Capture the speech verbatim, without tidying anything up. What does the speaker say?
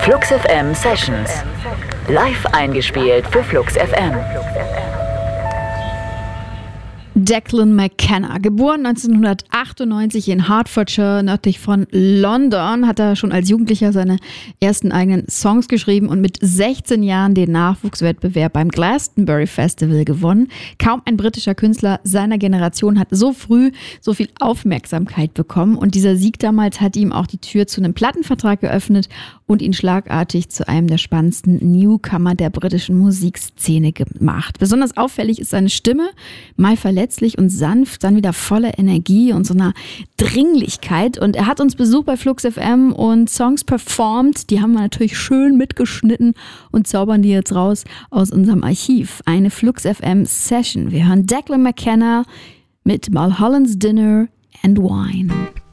Flux F M Sessions. Live eingespielt für Flux F M. Declan McKenna, geboren neunzehnhundertachtundneunzig in Hertfordshire, nördlich von London, hat er schon als Jugendlicher seine ersten eigenen Songs geschrieben und mit sechzehn Jahren den Nachwuchswettbewerb beim Glastonbury Festival gewonnen. Kaum ein britischer Künstler seiner Generation hat so früh so viel Aufmerksamkeit bekommen und dieser Sieg damals hat ihm auch die Tür zu einem Plattenvertrag geöffnet und ihn schlagartig zu einem der spannendsten Newcomer der britischen Musikszene gemacht. Besonders auffällig ist seine Stimme, mal verletzlich und sanft, dann wieder voller Energie und so einer Dringlichkeit. Und er hat uns Besuch bei Flux F M und Songs performt. Die haben wir natürlich schön mitgeschnitten und zaubern die jetzt raus aus unserem Archiv. Eine Flux F M Session. Wir hören Declan McKenna mit Mulholland's Dinner and Wine.